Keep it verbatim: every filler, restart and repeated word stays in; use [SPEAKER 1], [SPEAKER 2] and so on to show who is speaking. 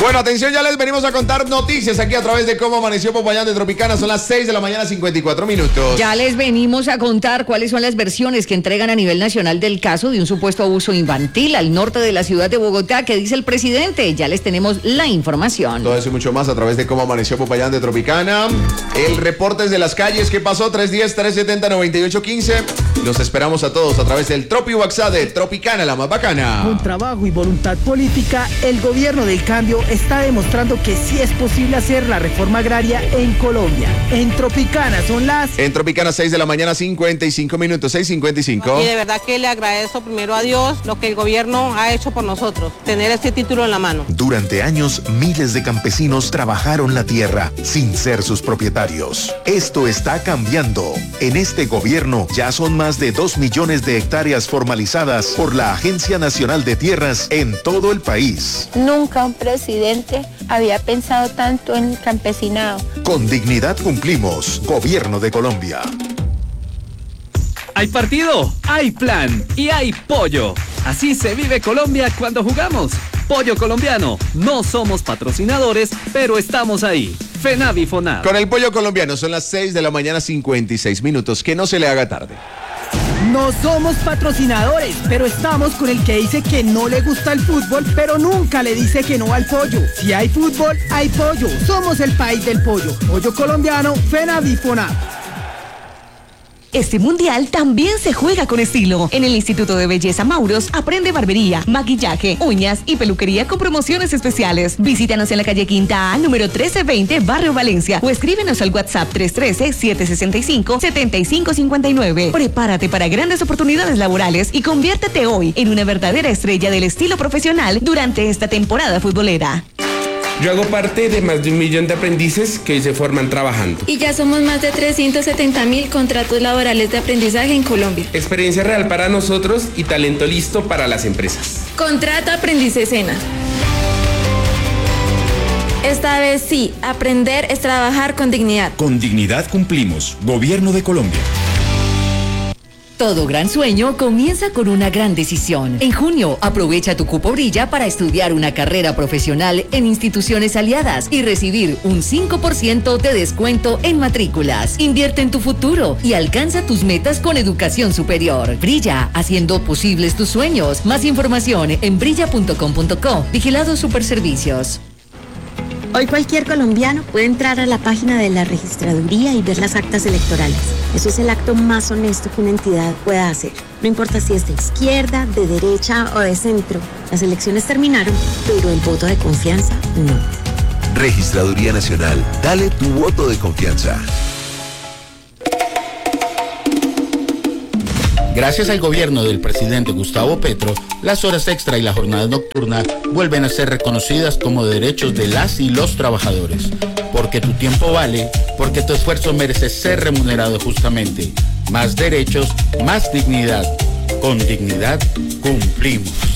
[SPEAKER 1] Bueno, atención, ya les venimos a contar noticias aquí a través de Cómo Amaneció Popayán de Tropicana. Son las seis de la mañana, cincuenta y cuatro minutos.
[SPEAKER 2] Ya les venimos a contar cuáles son las versiones que entregan a nivel nacional del caso de un supuesto abuso infantil al norte de la ciudad de Bogotá. ¿Qué dice el presidente? Ya les tenemos la información.
[SPEAKER 1] Todo eso y mucho más a través de Cómo Amaneció Popayán de Tropicana. El reporte de las calles. ¿Qué pasó? tres diez, tres setenta, noventa y ocho quince. Los esperamos a todos a través del Tropi WhatsApp de Tropicana, la más bacana.
[SPEAKER 3] Con trabajo y voluntad política, el gobierno del cambio está demostrando que sí es posible hacer la reforma agraria en Colombia. En Tropicana son las...
[SPEAKER 1] En Tropicana, seis de la mañana, cincuenta y cinco minutos, seis cincuenta y cinco.
[SPEAKER 4] Y de verdad que le agradezco primero a Dios lo que el gobierno ha hecho por nosotros, tener este título en la mano.
[SPEAKER 5] Durante años, miles de campesinos trabajaron la tierra sin ser sus propietarios. Esto está cambiando. En este gobierno ya son más de dos millones de hectáreas formalizadas por la Agencia Nacional de Tierras en todo el país.
[SPEAKER 6] Nunca un presidente había pensado tanto en el campesinado.
[SPEAKER 5] Con dignidad cumplimos. Gobierno de Colombia.
[SPEAKER 7] Hay partido, hay plan y hay pollo. Así se vive Colombia cuando jugamos. Pollo colombiano. No somos patrocinadores, pero estamos ahí. FENAV y FONAV.
[SPEAKER 1] Con el pollo colombiano son las seis de la mañana, cincuenta y seis minutos. Que no se le haga tarde.
[SPEAKER 3] No somos patrocinadores, pero estamos con el que dice que no le gusta el fútbol, pero nunca le dice que no al pollo. Si hay fútbol, hay pollo. Somos el país del pollo. Pollo colombiano, FENAV y FONAV.
[SPEAKER 8] Este mundial también se juega con estilo. En el Instituto de Belleza Mauros aprende barbería, maquillaje, uñas y peluquería con promociones especiales. Visítanos en la calle Quinta A, número trece veinte, Barrio Valencia, o escríbenos al WhatsApp tres uno tres, siete seis cinco, siete cinco cinco nueve. Prepárate para grandes oportunidades laborales y conviértete hoy en una verdadera estrella del estilo profesional durante esta temporada futbolera.
[SPEAKER 9] Yo hago parte de más de un millón de aprendices que hoy se forman trabajando.
[SPEAKER 10] Y ya somos más de trescientos setenta mil contratos laborales de aprendizaje en Colombia.
[SPEAKER 9] Experiencia real para nosotros y talento listo para las empresas.
[SPEAKER 10] Contrata Aprendiz Sena. Esta vez sí, aprender es trabajar con dignidad.
[SPEAKER 11] Con dignidad cumplimos. Gobierno de Colombia.
[SPEAKER 2] Todo gran sueño comienza con una gran decisión. En junio, aprovecha tu cupo Brilla para estudiar una carrera profesional en instituciones aliadas y recibir un cinco por ciento de descuento en matrículas. Invierte en tu futuro y alcanza tus metas con educación superior. Brilla, haciendo posibles tus sueños. Más información en brilla punto com punto co. Vigilado Superservicios.
[SPEAKER 12] Hoy cualquier colombiano puede entrar a la página de la registraduría y ver las actas electorales. Eso es el acto más honesto que una entidad pueda hacer. No importa si es de izquierda, de derecha o de centro. Las elecciones terminaron, pero el voto de confianza no.
[SPEAKER 5] Registraduría Nacional. Dale tu voto de confianza.
[SPEAKER 13] Gracias al gobierno del presidente Gustavo Petro, las horas extra y la jornada nocturna vuelven a ser reconocidas como derechos de las y los trabajadores. Porque tu tiempo vale, porque tu esfuerzo merece ser remunerado justamente. Más derechos, más dignidad. Con dignidad, cumplimos.